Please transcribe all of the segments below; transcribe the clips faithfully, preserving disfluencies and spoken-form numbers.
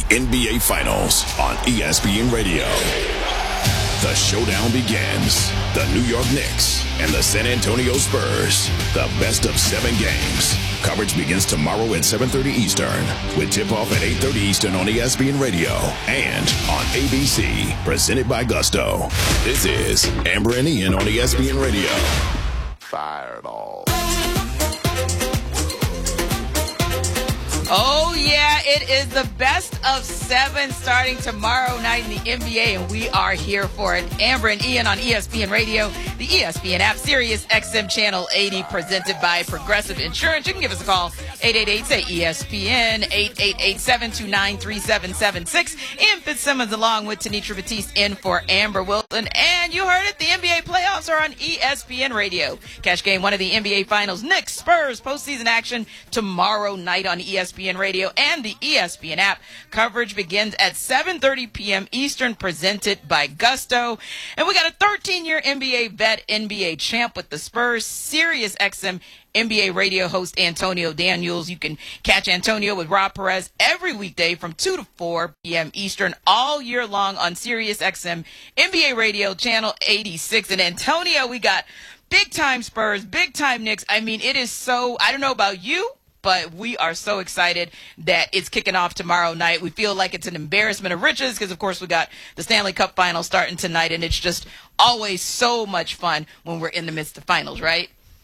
N B A Finals on E S P N Radio. The showdown begins. The New York Knicks and the San Antonio Spurs. The best of seven games. Coverage begins tomorrow at seven thirty Eastern with tip-off at eight thirty Eastern on E S P N Radio and on A B C. Presented by Gusto. This is Amber and Ian on E S P N Radio. Fireball. Oh, yeah, it is the best of seven starting tomorrow night in the N B A, and we are here for it. Amber and Ian on E S P N Radio, the E S P N app, Sirius X M Channel eighty, presented by Progressive Insurance. You can give us a call, eight eight eight, say E S P N, eight eight eight, seven two nine, three seven seven six. Ian Fitzsimmons along with Tanitra Batiste in for Amber Wilson. And you heard it, the N B A playoffs are on E S P N Radio. Catch game one of the N B A Finals, Knicks, Spurs, postseason action tomorrow night on E S P N Radio and the E S P N app. Coverage begins at seven thirty p.m. Eastern, presented by Gusto. And we got a thirteen-year N B A vet, N B A champ with the Spurs, Sirius X M N B A radio host Antonio Daniels. You can catch Antonio with Rob Perez every weekday from two to four p.m. Eastern all year long on Sirius X M N B A Radio, channel eighty-six. And Antonio, we got big-time Spurs, big-time Knicks. I mean, it is so, I don't know about you, but we are so excited that it's kicking off tomorrow night. We feel like it's an embarrassment of riches because, of course, we got the Stanley Cup Finals starting tonight, and it's just always so much fun when we're in the midst of finals, right?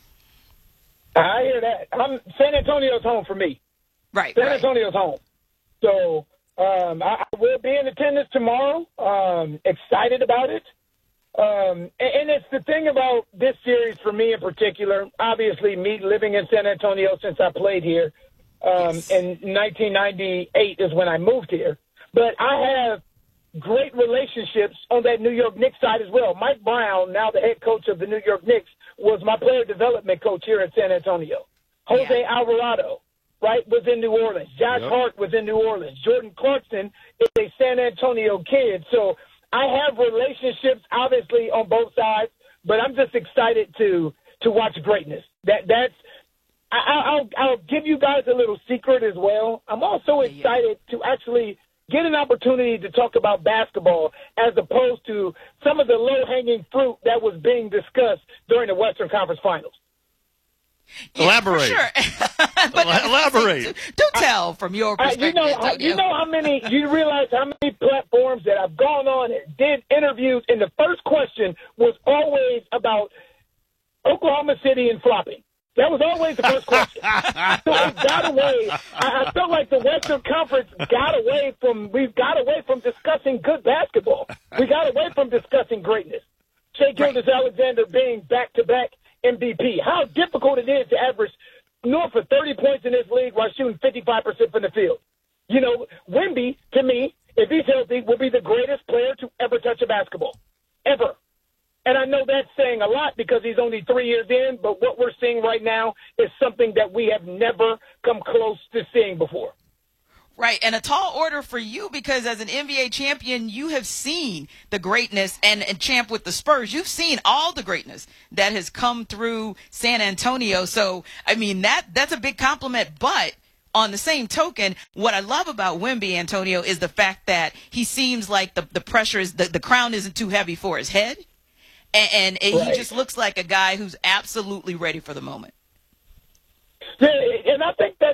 I hear that. I'm, San Antonio's home for me. Right, San right. Antonio's home. So um, I, I will be in attendance tomorrow. Um, excited about it. Um, and, and it's the thing about this series for me in particular, obviously me living in San Antonio since I played here. Um, Yes. In nineteen ninety-eight is when I moved here. But I have great relationships on that New York Knicks side as well. Mike Brown, now the head coach of the New York Knicks, was my player development coach here in San Antonio. Jose Yeah. Alvarado, right, was in New Orleans. Josh Yep. Hart was in New Orleans. Jordan Clarkson is a San Antonio kid. So I have relationships, obviously, on both sides, but I'm just excited to to watch greatness. That that's I, I'll I'll give you guys a little secret as well. I'm also Yeah, yeah. excited to actually get an opportunity to talk about basketball as opposed to some of the low-hanging fruit that was being discussed during the Western Conference Finals. Yeah, Elaborate. For sure. But Elaborate. Do, do tell from your Uh, perspective. you know, how- Antonio. you know how many. You realize how many platforms that I've gone on and did interviews, and the first question was always about Oklahoma City and flopping. That was always the first question. So it got away. I, I felt like the Western Conference got away from. We got away from discussing good basketball. We got away from discussing greatness. Shea Gilgeous-Alexander being back-to-back M V P. How difficult it is to average north of thirty points in this league while shooting fifty-five percent from the field. You know, Wemby, to me, if he's healthy, will be the greatest player to ever touch a basketball, ever. And I know that's saying a lot because he's only three years in, but what we're seeing right now is something that we have never come close to seeing before. Right, and a tall order for you because as an N B A champion, you have seen the greatness and, and champ with the Spurs. You've seen all the greatness that has come through San Antonio. So, I mean, that that's a big compliment. But on the same token, what I love about Wemby, Antonio, is the fact that he seems like the, the pressure is, the, the crown isn't too heavy for his head. And, and, and Right. he just looks like a guy who's absolutely ready for the moment. Yeah, and I think that's